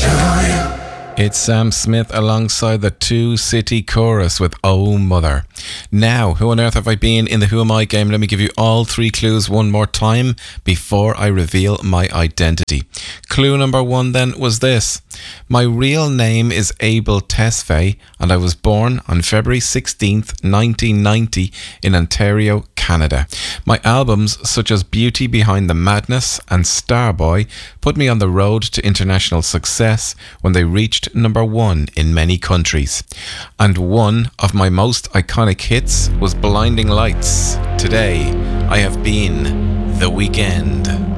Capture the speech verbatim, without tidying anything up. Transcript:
It's Sam Smith alongside the Two City Chorus with Oh Mother. Now, who on earth have I been in the Who Am I game? Let me give you all three clues one more time before I reveal my identity. Clue number one then was this. My real name is Abel Tesfaye and I was born on February sixteenth, nineteen ninety in Ontario, Canada. My albums such as Beauty Behind the Madness and Starboy put me on the road to international success when they reached number one in many countries. And one of my most iconic hits was Blinding Lights. Today, I have been The Weeknd.